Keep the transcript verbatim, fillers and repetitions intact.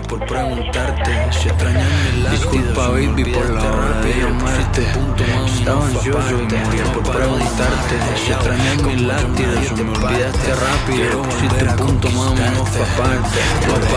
por preguntarte si extrañas mis lácteos. Disculpa baby por la hora de llamarte. Estaba ansioso y moría por preguntarte si extrañas mis lácteos. Me olvidaste rápido, pusiste punto mami, no fue aparte.